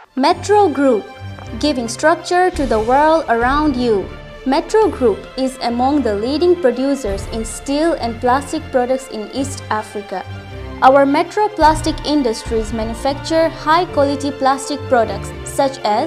Metro Group, giving structure to the world around you. Metro Group is among the leading producers in steel and plastic products in East Africa. Our Metro Plastic Industries manufacture high-quality plastic products such as